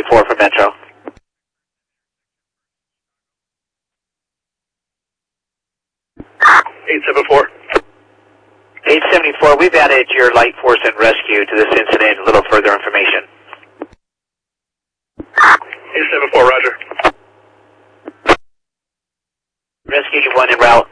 874 for Metro. 874. 874, we've added your light force and rescue to this incident. A little further information. 874, roger. Rescue 1 en route.